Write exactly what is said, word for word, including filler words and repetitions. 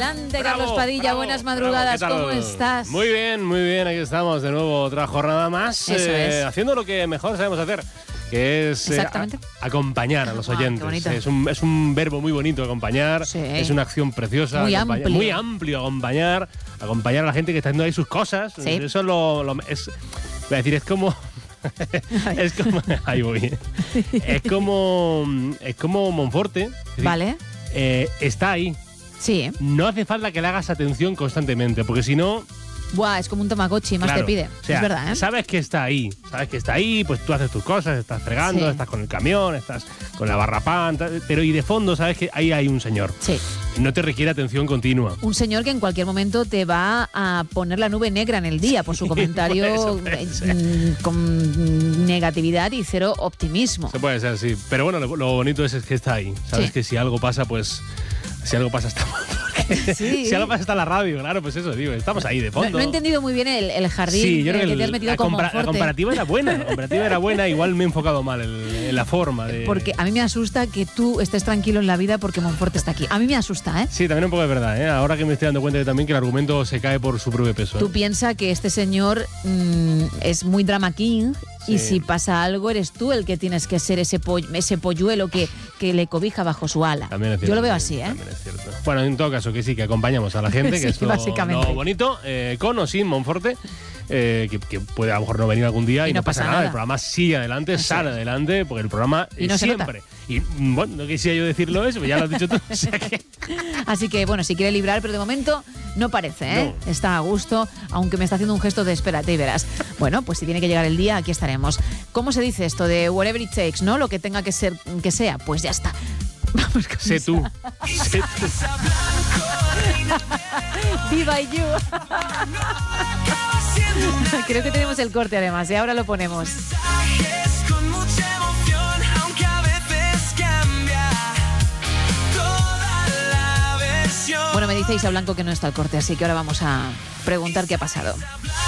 Adelante, Bravo, Carlos Padilla, bravo, buenas bravo, madrugadas, ¿qué tal? ¿cómo estás? Muy bien, muy bien, aquí estamos de nuevo, otra jornada más, Eso eh, es. haciendo lo que mejor sabemos hacer, que es eh, Exactamente. a- acompañar a los Ah, qué oyentes. bonito. Es un, es un verbo muy bonito, acompañar, Sí. es una acción preciosa. Muy acompañar- amplio. Muy amplio, acompañar, acompañar a la gente que está haciendo ahí sus cosas. Sí. Eso es lo, lo- es, voy a decir, es como... es como... Ahí voy. Es como... Es como Monforte. es decir, Vale, eh, está ahí. sí. No hace falta que le hagas atención constantemente, porque si no, Buah, es como un Tamagotchi, más claro, te pide. o sea, Es verdad, ¿eh? sabes que está ahí, sabes que está ahí, pues tú haces tus cosas, estás fregando, Sí. estás con el camión, estás con la barra pan, ta- pero y de fondo sabes que ahí hay un señor. Sí. No te requiere atención continua. Un señor que en cualquier momento te va a poner la nube negra en el día por su comentario puede- eso puede eh, ser. mm, con negatividad y cero optimismo. Se puede ser así, pero bueno, lo, lo bonito es, es que está ahí. Sabes Sí. que si algo pasa, pues si algo pasa está Sí. si algo pasa está la radio, claro, pues eso, digo, estamos ahí de No, fondo. no he entendido muy bien el, el jardín Sí, yo en creo el que, que te has el- metido la, como compara- la Monforte. comparativa era buena, la comparativa era buena, igual me he enfocado mal en, en la forma de... Porque a mí me asusta que tú estés tranquilo en la vida porque Monforte está aquí. A mí me asusta, ¿eh? Sí, también un poco de verdad, ¿eh? Ahora que me estoy dando cuenta de también que el argumento se cae por su propio peso. ¿eh? Tú piensas que este señor mm, es muy drama king y Sí. si pasa algo eres tú el que tienes que ser ese, poll- ese polluelo que, que le cobija bajo su ala. También es cierto, Yo lo veo así, ¿eh? también es cierto. Bueno, en todo caso, que sí, que acompañamos a la gente, Sí, que es lo, básicamente. lo bonito, eh, con o sin Monforte, eh, que, que puede a lo mejor no venir algún día y, Y no pasa nada. El programa sigue adelante, Eso sale es. adelante, porque el programa Y no es se nota. siempre. Y mm, bueno, no quisiera yo decirlo eso, pero ya lo has dicho tú. O sea que, Así que, bueno, si quiere librar, pero de momento no parece, ¿eh? No. Está a gusto, aunque me está haciendo un gesto de espérate y verás. Bueno, pues si tiene que llegar el día, aquí estaremos. ¿Cómo se dice esto de whatever it takes, no? Lo que tenga que ser, que sea, pues ya está. Vamos con sé esa. tú. sé tú. Viva you. Creo que tenemos el corte además, y ahora lo ponemos. Con mucha emoción, aunque a veces cambia toda la versión. Bueno, me dice Isa Blanco que no está el corte, así que ahora vamos a preguntar qué ha pasado.